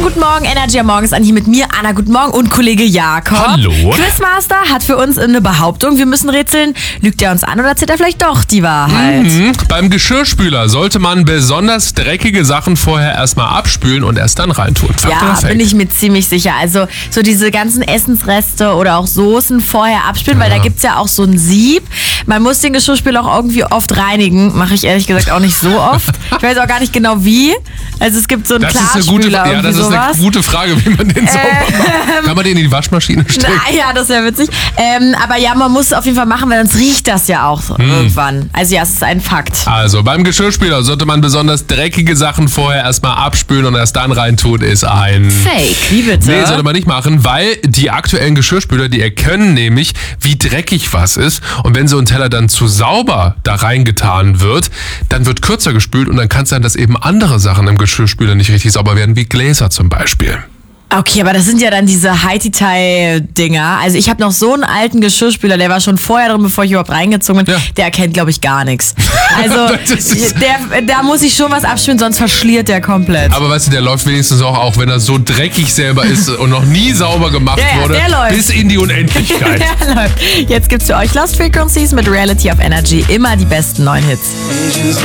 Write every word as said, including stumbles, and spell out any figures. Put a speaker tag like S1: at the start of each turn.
S1: guten Morgen, Energy am Morgen ist an hier mit mir, Anna, guten Morgen und Kollege Jakob.
S2: Hallo.
S1: Quizmaster hat für uns eine Behauptung, wir müssen rätseln, lügt er uns an oder erzählt er vielleicht doch die Wahrheit?
S2: Mhm. Beim Geschirrspüler sollte man besonders dreckige Sachen vorher erstmal abspülen und erst dann reintun. Fakt
S1: Ja,
S2: oder Fake?
S1: bin ich mir ziemlich sicher. Also so diese ganzen Essensreste oder auch Soßen vorher abspülen, weil da gibt's ja auch so ein Sieb. Man muss den Geschirrspüler auch irgendwie oft reinigen. Mache ich ehrlich gesagt auch nicht so oft. Ich weiß auch gar nicht genau wie. Also es gibt so einen
S2: Das ist eine
S1: Klarspüler,
S2: gute, ja,
S1: irgendwie
S2: das ist
S1: sowas.
S2: eine gute Frage, wie man den sauber macht. Kann man den in die Waschmaschine stecken?
S1: Na ja, das wäre witzig. Ähm, aber ja, man muss es auf jeden Fall machen, weil sonst riecht das ja auch
S2: Hm.
S1: irgendwann. Also ja, es ist ein Fakt.
S2: Also beim Geschirrspüler sollte man besonders dreckige Sachen vorher erstmal abspülen und erst dann reintun, ist ein...
S1: Fake, wie bitte?
S2: Nee, sollte man nicht machen, weil die aktuellen Geschirrspüler, die erkennen nämlich, wie dreckig was ist. Und wenn so ein Teller dann zu sauber da reingetan wird, dann wird kürzer gespült und dann kann es sein, dass eben andere Sachen im Geschirrspüler nicht richtig sauber werden, wie Gläser zum Beispiel.
S1: Okay, aber das sind ja dann diese High-Detail-Dinger. Also ich habe noch so einen alten Geschirrspüler, der war schon vorher drin, bevor ich überhaupt reingezogen bin.
S2: Ja.
S1: Der erkennt, glaube ich, gar nichts. Also
S2: Das ist-
S1: der, da muss ich schon was abspülen, sonst verschliert der komplett.
S2: Aber weißt du, der läuft wenigstens auch, auch wenn er so dreckig selber ist und noch nie sauber gemacht
S1: Ja, ja,
S2: wurde,
S1: der läuft.
S2: bis in die Unendlichkeit.
S1: Der läuft. Jetzt gibt's für euch Lost Frequencies mit Reality of Energy. Immer die besten neuen Hits.